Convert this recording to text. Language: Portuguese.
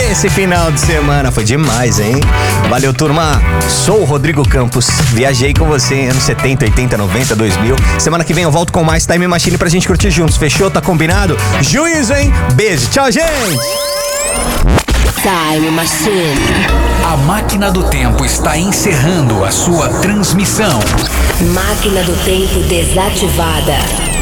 esse final de semana foi demais, hein? Valeu, turma. Sou o Rodrigo Campos. Viajei com você em anos 70, 80, 90, 2000. Semana que vem eu volto com mais Time Machine pra gente curtir juntos. Fechou? Tá combinado? Juízo, hein? Beijo. Tchau, gente. Time Machine. A máquina do tempo está encerrando a sua transmissão. Máquina do tempo desativada.